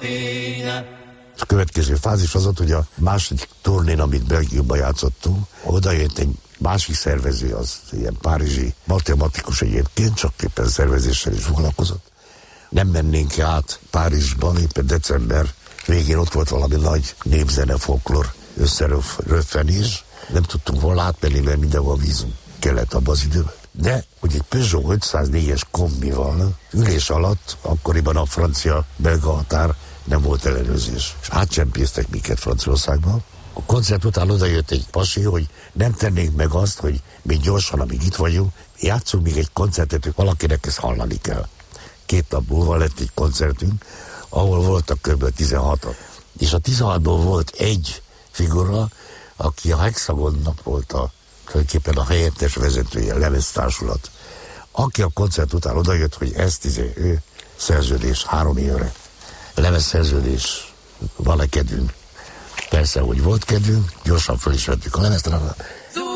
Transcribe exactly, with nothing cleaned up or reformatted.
A következő fázis az ott, hogy a második turnén, amit Belgiumban játszottunk, oda jött egy másik szervező, az ilyen párizsi matematikus egyébként, csak éppen szervezéssel is foglalkozott. Nem mennénk át Párizsban, éppen december végén ott volt valami nagy népzene, folklor összeröffenés. Nem tudtunk volna átmenni, mert mindenhol vízum kellett abban az időben. De, hogy egy Peugeot ötszáznégyes kombival ülés alatt, akkoriban a francia-belga határ nem volt ellenőrzés. És átcsempésztek minket Franciaországba. A koncert után odajött egy pasi, hogy nem tennénk meg azt, hogy még gyorsan, amíg itt vagyunk, játszunk még egy koncertet, hogy valakinek ezt hallani kell. Két nap múlva lett egy koncertünk, ahol voltak kb. tizenhatan. És a tizenhatból volt egy figura, aki a Hexagonnak volt a, tulajdonképpen a helyettes vezetője, lemeztársulat. Aki a koncert után odajött, hogy ezt izé, ő szerződés három évre. Lemezszerződés, van-e kedvünk? Persze, hogy volt kedvünk, gyorsan föl is vettük a lemezt,